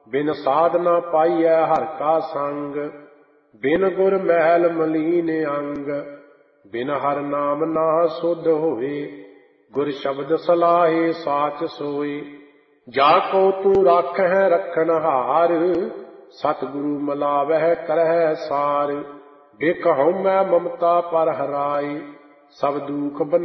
ਬਿਨ ਸਾਧਨਾ ਪਾਈਐ ਹਰਿ ਕਾ ਸੰਗ। ਬਿਨ ਗੁਰ ਮਹਿਲ ਮਲੀਨ ਅੰਗ। ਬਿਨ ਹਰਿ ਨਾਮ ਨਾ ਸੁਧ ਹੋਏ। ਗੁਰ ਸ਼ਬਦ ਸਲਾਹੇ ਸਾਚ ਸੋਏ। ਜਾ ਕੋ ਤੂੰ ਰਾਖਹਿ ਰਖਨਹਾਰ। ਸਤਿਗੁਰੂ ਮਿਲਾਵਹਿ ਕਰਹਿ ਸਾਰ। ਬਿਕ ਹਉਮੈ ਮਮਤਾ ਪਰ ਹਰਾਏ। ਸਭ ਦੁਖ